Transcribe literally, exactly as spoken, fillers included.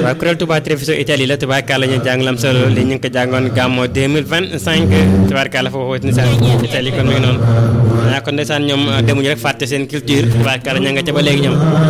waaw kuréel Touba Treviso Italie la tubaarkàlla ñu jàng lam solo li ñu ngi ko jàngoon gàmmo deux mille vingt-cinq tubaarkàlla foofu ndeysaan Italie kon mi ngi noonu waaw kon ndeysaan ñoom demuñu rek fàtte seen culture tubaarkàlla ña nga ca ba léegi ñoom